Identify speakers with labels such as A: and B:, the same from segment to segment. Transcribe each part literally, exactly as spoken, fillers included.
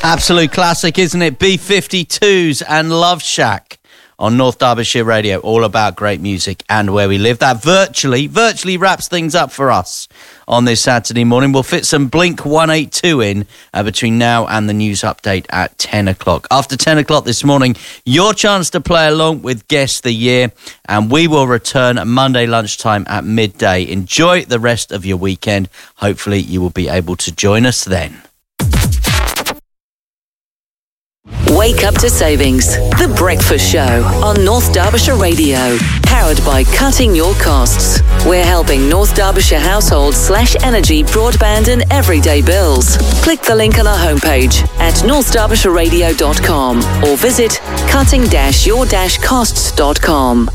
A: Absolute classic, isn't it? B fifty-twos and Love Shack on North Derbyshire Radio, all about great music and where we live. That virtually, virtually wraps things up for us on this Saturday morning. We'll fit some Blink one eighty-two in uh, between now and the news update at ten o'clock. After ten o'clock this morning, your chance to play along with Guess the Year, and we will return Monday lunchtime at midday. Enjoy the rest of your weekend. Hopefully you will be able to join us then.
B: Wake up to savings. The Breakfast Show on North Derbyshire Radio. Powered by Cutting Your Costs. We're helping North Derbyshire households slash energy, broadband and everyday bills. Click the link on our homepage at north derbyshire radio dot com or visit cutting your costs dot com.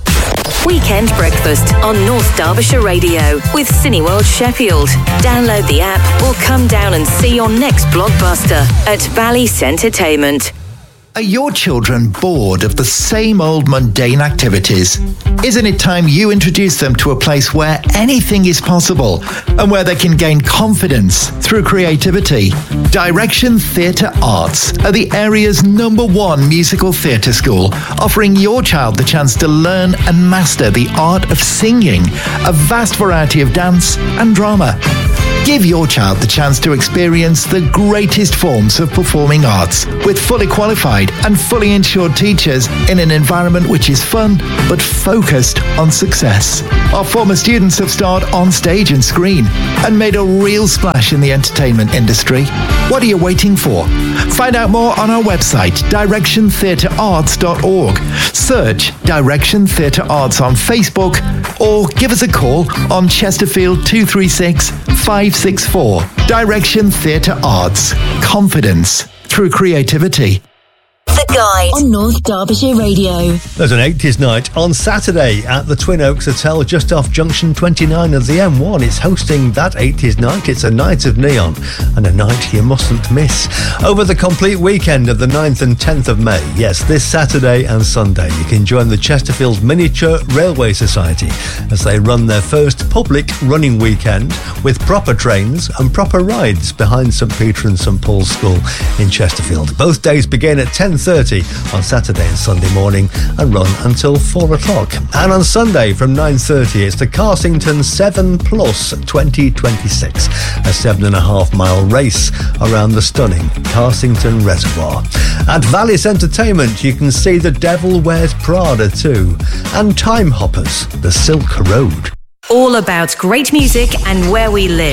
B: Weekend Breakfast on North Derbyshire Radio with Cineworld Sheffield. Download the app or come down and see your next blockbuster at Bally's Entertainment.
C: Are your children bored of the same old mundane activities? Isn't it time you introduce them to a place where anything is possible and where they can gain confidence through creativity? Direction Theatre Arts are the area's number one musical theatre school, offering your child the chance to learn and master the art of singing, a vast variety of dance and drama. Give your child the chance to experience the greatest forms of performing arts with fully qualified and fully insured teachers in an environment which is fun but focused on success. Our former students have starred on stage and screen and made a real splash in the entertainment industry. What are you waiting for? Find out more on our website, direction theatre arts dot org. Search Direction Theatre Arts on Facebook or give us a call on Chesterfield two three six, five six four. Direction Theatre Arts. Confidence through creativity.
B: The Guide
D: on North Derbyshire Radio.
E: There's an eighties night on Saturday at the Twin Oaks Hotel just off Junction twenty-nine of the M one. It's hosting that eighties night. It's a night of neon and a night you mustn't miss. Over the complete weekend of the ninth and tenth of May, yes, this Saturday and Sunday, you can join the Chesterfield Miniature Railway Society as they run their first public running weekend with proper trains and proper rides behind St Peter and St Paul's School in Chesterfield. Both days begin at ten thirty on Saturday and Sunday morning and run until four o'clock. And on Sunday from nine thirty it's the Carsington seven Plus twenty twenty-six, a seven and a half mile race around the stunning Carsington Reservoir. At Vallis Entertainment you can see The Devil Wears Prada too, and Time Hoppers, The Silk Road.
B: All about great music and where we live.